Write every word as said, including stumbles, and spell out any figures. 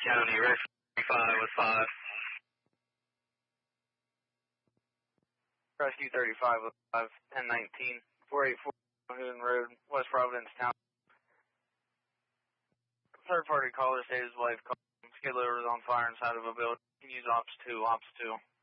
County, Rescue thirty-five with five. Rescue thirty-five with five, ten nineteen, four eighty-four Hoon Road, West Providence Town. Third party caller stated his wife called him. Skid loader was on fire inside of a building. Can use ops two, ops two.